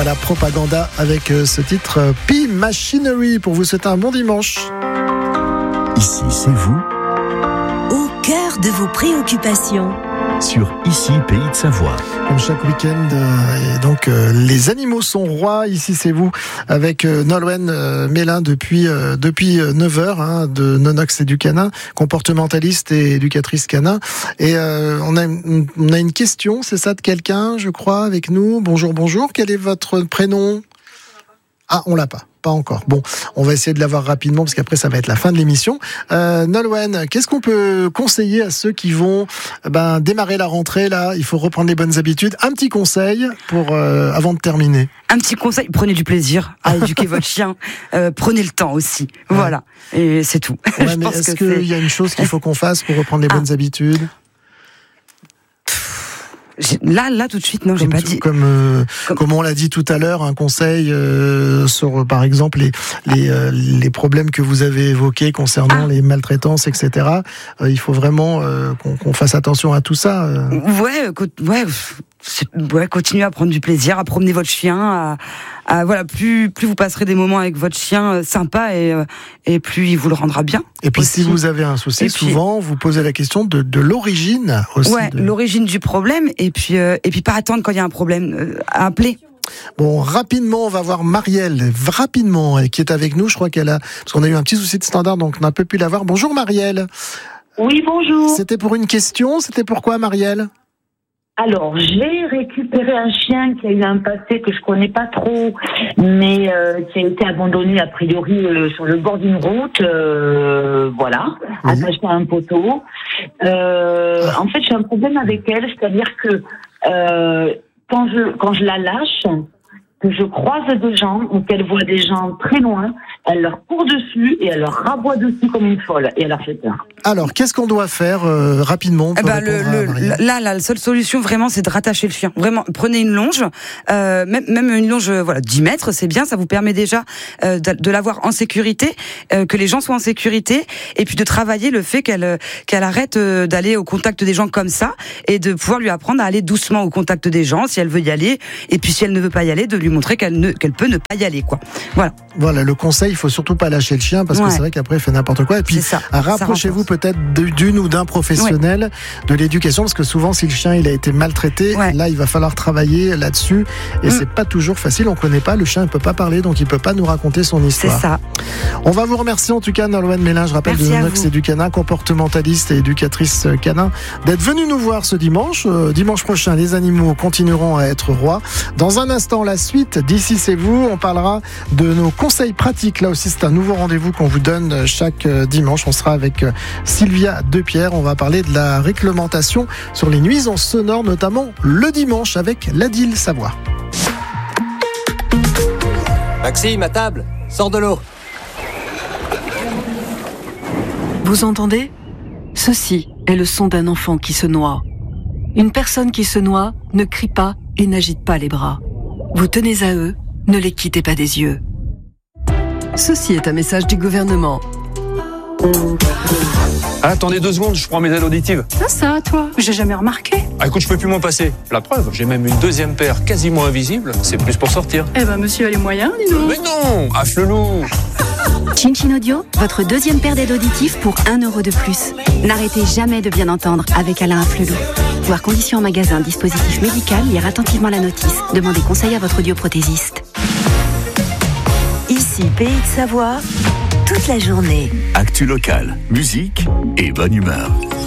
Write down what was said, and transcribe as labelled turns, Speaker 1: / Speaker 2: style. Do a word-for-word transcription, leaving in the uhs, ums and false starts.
Speaker 1: Voilà, Propaganda avec euh, ce titre euh, P Machinery pour vous souhaiter un bon dimanche.
Speaker 2: Ici, c'est vous.
Speaker 3: Au cœur de vos préoccupations.
Speaker 2: Sur Ici, Pays de Savoie.
Speaker 1: Comme chaque week-end, euh, et donc euh, les animaux sont rois. Ici, c'est vous avec euh, Nolwenn euh, Mélin depuis euh, depuis neuf heures hein, de Nonox Éducanin, comportementaliste et éducatrice canin. Et euh, on a une, on a une question, c'est ça, de quelqu'un, je crois, avec nous. Bonjour, bonjour. Quel est votre prénom ? Ah, on l'a pas. Pas encore. Bon, on va essayer de l'avoir rapidement parce qu'après ça va être la fin de l'émission. Euh, Nolwenn, qu'est-ce qu'on peut conseiller à ceux qui vont ben, démarrer la rentrée là ? Il faut reprendre les bonnes habitudes. Un petit conseil pour euh, avant de terminer.
Speaker 4: Un petit conseil, prenez du plaisir à éduquer votre chien. Euh, prenez le temps aussi. Ouais. Voilà. Et c'est tout.
Speaker 1: Ouais,
Speaker 4: Je
Speaker 1: mais
Speaker 4: pense
Speaker 1: est-ce
Speaker 4: que
Speaker 1: qu'il y a une chose qu'il faut qu'on fasse pour reprendre les bonnes ah. habitudes ?
Speaker 4: J'ai, là, là, tout de suite, non,
Speaker 1: comme
Speaker 4: j'ai pas
Speaker 1: tu,
Speaker 4: dit.
Speaker 1: Comme, euh, comme... comme on l'a dit tout à l'heure, un conseil euh, sur, par exemple, les les, euh, les problèmes que vous avez évoqués concernant ah. les maltraitances, et cetera. Euh, il faut vraiment euh, qu'on, qu'on fasse attention à tout ça. Euh.
Speaker 4: Ouais, ouais. Ouais, continuez à prendre du plaisir, à promener votre chien, à, à voilà, plus plus vous passerez des moments avec votre chien euh, sympa et euh, et plus il vous le rendra bien.
Speaker 1: Et puis
Speaker 4: aussi.
Speaker 1: Si vous avez un souci, et souvent puis, vous posez la question de de l'origine aussi.
Speaker 4: Ouais,
Speaker 1: de...
Speaker 4: l'origine du problème et puis euh, et puis pas attendre quand il y a un problème, euh, à appeler.
Speaker 1: Bon, rapidement, on va voir Marielle, rapidement, qui est avec nous. Je crois qu'elle a, parce qu'on a eu un petit souci de standard, donc on n'a pas pu la voir. Bonjour Marielle.
Speaker 5: Oui, bonjour.
Speaker 1: C'était pour une question. C'était pourquoi Marielle ?
Speaker 5: Alors, j'ai récupéré un chien qui a eu un passé que je connais pas trop, mais euh, qui a été abandonné a priori euh, sur le bord d'une route, euh, voilà, mmh. attaché à un poteau. Euh, en fait, j'ai un problème avec elle, c'est-à-dire que euh, quand je quand je la lâche, que je croise des gens ou qu'elle voit des gens très loin, elle leur court dessus et elle leur raboie dessus comme une folle et elle leur fait peur.
Speaker 1: Alors, qu'est-ce qu'on doit faire euh, rapidement
Speaker 4: eh ben, le, le, Là, la seule solution vraiment, c'est de rattacher le chien. Vraiment, prenez une longe, euh, même, même une longe, voilà, dix mètres, c'est bien. Ça vous permet déjà euh, de, de l'avoir en sécurité, euh, que les gens soient en sécurité, et puis de travailler le fait qu'elle qu'elle arrête euh, d'aller au contact des gens comme ça, et de pouvoir lui apprendre à aller doucement au contact des gens si elle veut y aller, et puis si elle ne veut pas y aller, de lui montrer qu'elle ne qu'elle peut ne pas y aller, quoi. Voilà.
Speaker 1: Voilà, le conseil, il faut surtout pas lâcher le chien parce ouais. que c'est vrai qu'après il fait n'importe quoi. Et puis ça, rapprochez-vous peut-être d'une ou d'un professionnel ouais. de l'éducation, parce que souvent si le chien il a été maltraité, ouais. là il va falloir travailler là-dessus et mm. c'est pas toujours facile. On connaît pas, le chien il peut pas parler, donc il peut pas nous raconter son histoire.
Speaker 4: C'est ça.
Speaker 1: On va vous remercier en tout cas, Nolwenn Mélin, je rappelle, Merci de Nonox Éducanin, comportementaliste et éducatrice canin, d'être venue nous voir ce dimanche. Euh, dimanche prochain, les animaux continueront à être rois. Dans un instant, la suite d'Ici c'est vous, on parlera de nos conseils pratiques. Là aussi, c'est un nouveau rendez-vous qu'on vous donne chaque dimanche. On sera avec Sylvia Depierre. On va parler de la réglementation sur les nuisances sonores, notamment le dimanche avec l'Adil Savoie.
Speaker 6: Maxime, à table, sors de l'eau.
Speaker 7: Vous entendez ? Ceci est le son d'un enfant qui se noie. Une personne qui se noie ne crie pas et n'agite pas les bras. Vous tenez à eux, ne les quittez pas des yeux. Ceci est un message du gouvernement.
Speaker 8: Ah, attendez deux secondes, je prends mes aides auditives.
Speaker 9: Ça, ça, toi, j'ai jamais remarqué.
Speaker 8: Ah, écoute, je peux plus m'en passer. La preuve, j'ai même une deuxième paire quasiment invisible. C'est plus pour sortir.
Speaker 9: Eh ben, monsieur a les moyens, dis donc.
Speaker 8: Mais non, affle-loup.
Speaker 10: Chin Chin Audio, votre deuxième paire d'aides auditives pour un euro de plus. N'arrêtez jamais de bien entendre avec Alain Afflelou. Voir conditions en magasin, dispositif médical, lire attentivement la notice. Demandez conseil à votre audioprothésiste.
Speaker 3: Ici, Pays de Savoie, toute la journée.
Speaker 2: Actu local, musique et bonne humeur.